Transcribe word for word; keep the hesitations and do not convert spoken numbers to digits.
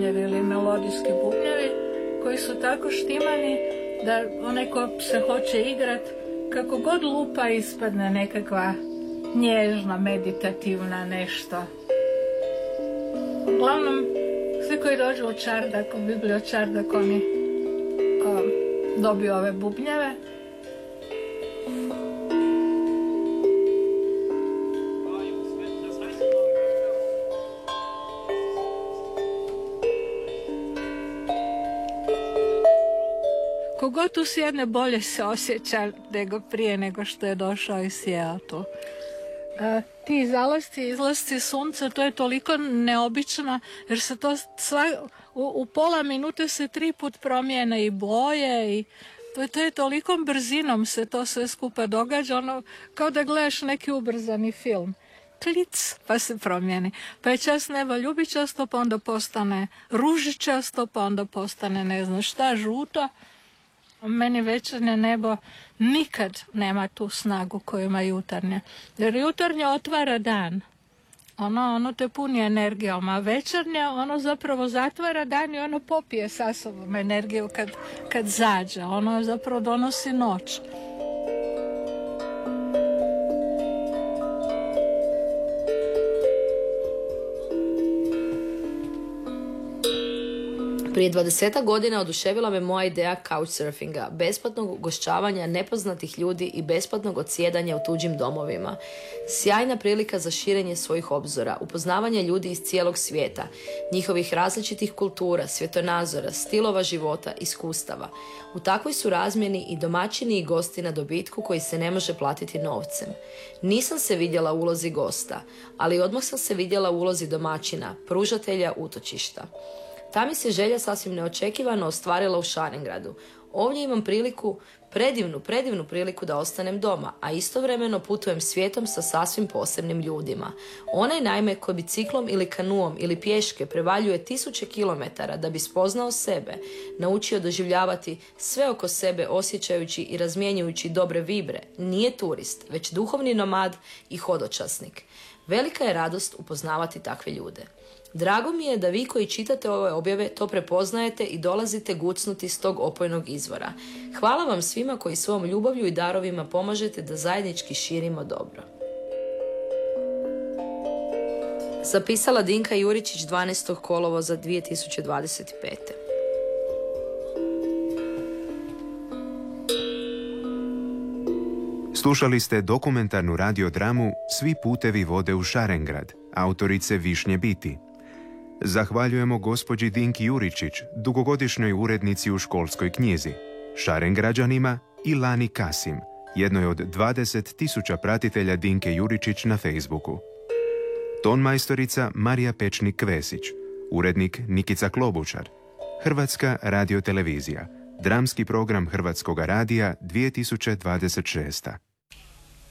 bubnjevi ili melodijski bubnjevi koji su tako štimani da onaj ko se hoće igrat, kako god lupa ispadne nekakva nježna, meditativna nešto. Uglavnom, svi koji dođu u Čardak, u bibliočardak, oni um, dobiju ove bubnjeve. Kogod tu sjedne bolje se osjeća nego prije nego što je došao iz Seattle. E, ti zalasci i izlasci sunca, to je toliko neobično jer se to sva, u, u pola minute se tri put promijene i boje i to, to je tolikom brzinom se to sve skupa događa, ono kao da gledaš neki ubrzani film. Klic, pa se promijeni. Pa je čas neba ljubičasto, pa onda postane ružičasto, pa onda postane ne znam šta, žuto. Meni večernje nebo nikad nema tu snagu koju ima jutarnje. Jer jutarnje otvara dan. Ono, ono te puni energijom, a večernje ono zapravo zatvara dan i ono popije sa sobom energiju kad, kad zađe. Ono zapravo donosi noć. Prije dvadesetak godina oduševila me moja ideja couchsurfinga, besplatnog ugošćavanja nepoznatih ljudi i besplatnog odsjedanja u tuđim domovima. Sjajna prilika za širenje svojih obzora, upoznavanje ljudi iz cijelog svijeta, njihovih različitih kultura, svjetonazora, stilova života, iskustava. U takvoj su razmjeni i domaćini i gosti na dobitku koji se ne može platiti novcem. Nisam se vidjela u ulozi gosta, ali odmah sam se vidjela u ulozi domaćina, pružatelja utočišta. Ta mi se želja sasvim neočekivano ostvarila u Šarengradu. Ovdje imam priliku, predivnu, predivnu priliku da ostanem doma, a istovremeno putujem svijetom sa sasvim posebnim ljudima. Onaj naime koji biciklom ili kanuom ili pješke prevaljuje tisuće kilometara da bi spoznao sebe, naučio doživljavati sve oko sebe osjećajući i razmjenjujući dobre vibre, nije turist, već duhovni nomad i hodočasnik. Velika je radost upoznavati takve ljude. Drago mi je da vi koji čitate ove objave to prepoznajete i dolazite gucnuti s tog opojnog izvora. Hvala vam svima koji svom ljubavlju i darovima pomažete da zajednički širimo dobro. Zapisala Dinka Juričić dvanaestog kolovoza dvije tisuće dvadeset pete. Slušali ste dokumentarnu radiodramu Svi putevi vode u Šarengrad, autorice Višnje Biti. Zahvaljujemo gospođi Dinki Juričić, dugogodišnjoj urednici u Školskoj knjizi, Šarengrađanima i Lani Kasim, jednoj od dvadeset tisuća pratitelja Dinke Juričić na Facebooku. Tonmajstorica Marija Pečnik-Kvesić, urednik Nikica Klobučar, Hrvatska radiotelevizija, dramski program Hrvatskoga radija dvije tisuće dvadeset šeste.